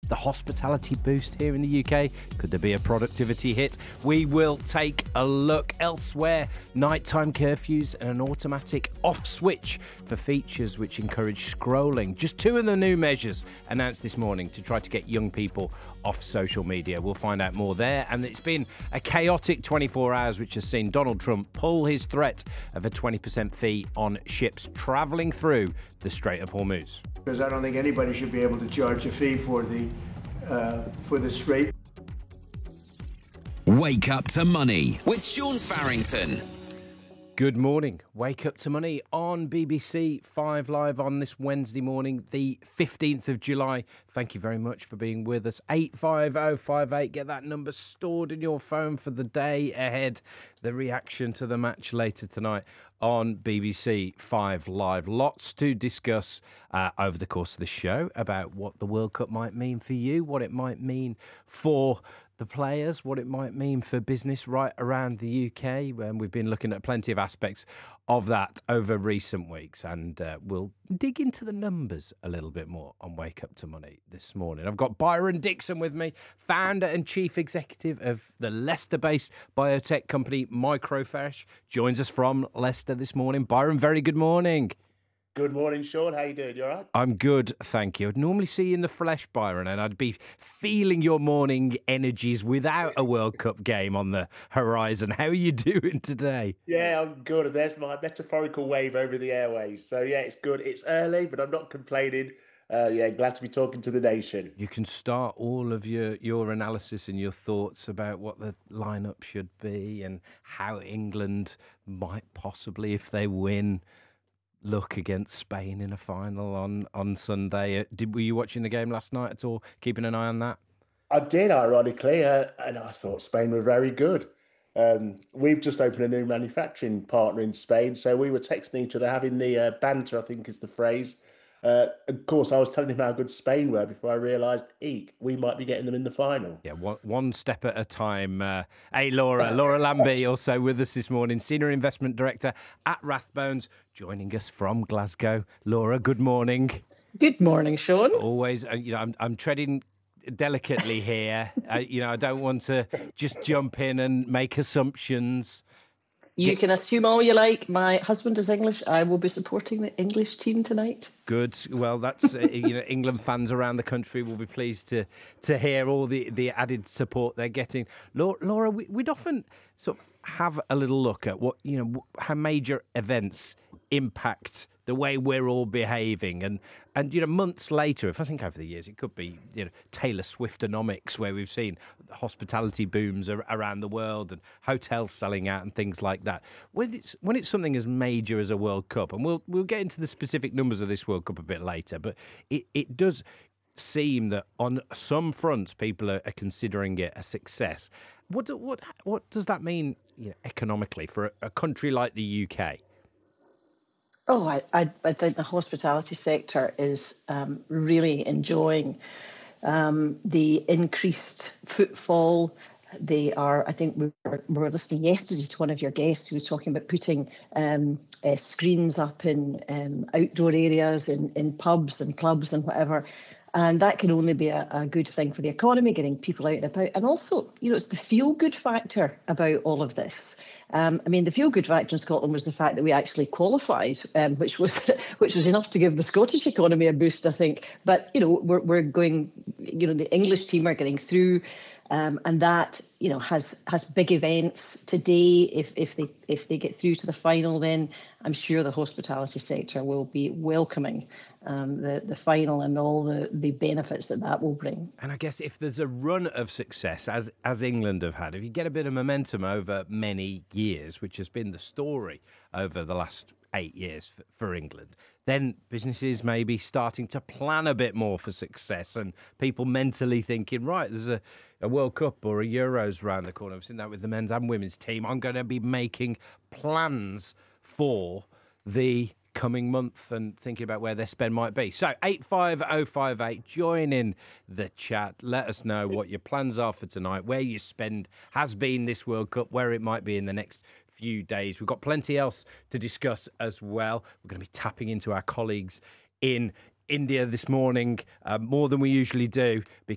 the hospitality boost here in the UK? Could there be a productivity hit? We will take a look elsewhere. Nighttime curfews and an automatic off switch for features which encourage scrolling. Just two of the new measures announced this morning to try to get young people off social media. We'll find out more there. And it's been a chaotic 24 hours which has seen Donald Trump pull his threat of a 20% fee on ships travelling through the Strait of Hormuz. Because I don't think anybody should be able to charge a fee for the Strait. Wake Up to Money with Sean Farrington. Good morning. Wake Up to Money on BBC 5 Live on this Wednesday morning, the 15th of July. Thank you very much for being with us. 85058. Get that number stored in your phone for the day ahead. The reaction to the match later tonight on BBC 5 Live. Lots to discuss over the course of the show about what the World Cup might mean for you, what it might mean for the players, what it might mean for business right around the UK. And we've been looking at plenty of aspects of that over recent weeks. And we'll dig into the numbers a little bit more on Wake Up to Money this morning. I've got Byron Dixon with me, founder and chief executive of the Leicester-based biotech company Microfresh. Joins us from Leicester this morning. Byron, very good morning. Good morning, Sean. How you doing? You all right? I'm good, thank you. I'd normally see you in the flesh, Byron, and I'd be feeling your morning energies without a World Cup game on the horizon. How are you doing today? Yeah, I'm good. And there's my metaphorical wave over the airways. So, yeah, it's good. It's early, but I'm not complaining. Glad to be talking to the nation. You can start all of your analysis and your thoughts about what the lineup should be and how England might possibly, if they win, look against Spain in a final on Sunday. Were you watching the game last night at all? Keeping an eye on that? I did, ironically, and I thought Spain were very good. We've just opened a new manufacturing partner in Spain, so we were texting each other, having the banter, I think is the phrase. Of course, I was telling him how good Spain were before I realised, we might be getting them in the final. Yeah, one step at a time. Hey, Laura Lambie, also with us this morning, Senior Investment Director at Rathbones, joining us from Glasgow. Laura, good morning. Good morning, Sean. Always, I'm treading delicately here. I don't want to just jump in and make assumptions. You can assume all you like. My husband is English. I will be supporting the English team tonight. Good. Well, that's England fans around the country will be pleased to hear all the added support they're getting. Laura, we'd often sort of have a little look at what how major events impact the way we're all behaving, and months later, if I think over the years, it could be Taylor Swiftonomics, where we've seen hospitality booms around the world and hotels selling out and things like that. When it's something as major as a World Cup, and we'll get into the specific numbers of this World Cup a bit later, but it does seem that on some fronts people are considering it a success. What does that mean economically for a country like the UK? Oh, I think the hospitality sector is really enjoying the increased footfall. They are, I think we were listening yesterday to one of your guests who was talking about putting screens up in outdoor areas, in pubs and clubs and whatever. And that can only be a good thing for the economy, getting people out and about. And also, it's the feel-good factor about all of this. The feel-good factor in Scotland was the fact that we actually qualified, which was enough to give the Scottish economy a boost, I think. But, we're going, the English team are getting through. And that, has big events today. If they get through to the final, then I'm sure the hospitality sector will be welcoming the final and all the benefits that will bring. And I guess if there's a run of success, as England have had, if you get a bit of momentum over many years, which has been the story over the last 8 years for England, then businesses may be starting to plan a bit more for success and people mentally thinking, right, there's a World Cup or a Euros round the corner. I've seen that with the men's and women's team. I'm going to be making plans for the coming month and thinking about where their spend might be. So 85058, join in the chat. Let us know what your plans are for tonight, where your spend has been this World Cup, where it might be in the next few days. We've got plenty else to discuss as well. We're going to be tapping into our colleagues in India this morning, more than we usually do, because